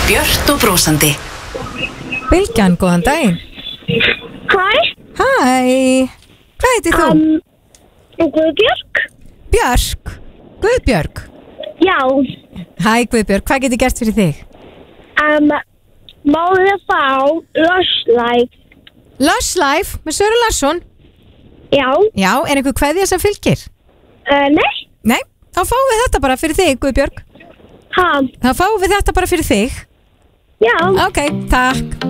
Björt og brósandi. Bylgjan, góðan daginn. Hæ? Hæ, hvað heitir þú? Guðbjörg? Björk, Guðbjörg. Já. Hæ Guðbjörg, hvað getur gert fyrir þig? Máðu að fá Lush Life. Lush Life með Söru Larsson. Já. Já, er einhver kveðja sem fylgir? Nei. Nei, þá fáum við þetta bara fyrir þig Guðbjörg. Ha? Þá fáum við þetta bara fyrir þig. Já. Ok, takk.